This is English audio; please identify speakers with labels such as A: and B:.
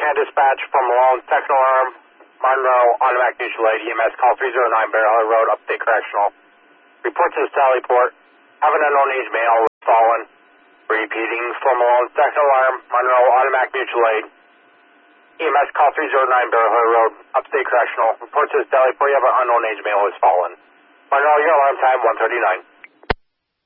A: Can dispatch from Malone, second alarm, Monroe, automatic mutual aid, EMS call 309 Bear Hill Road, Upstate Correctional. Report to the Sally Port. Have an unknown age male fallen. Repeating from Malone, second alarm, Monroe, automatic mutual aid. EMS call 309 Bear Hill Road, Upstate Correctional. Report to the Sally Port. You have an unknown age male who has fallen. Monroe, your alarm time 139.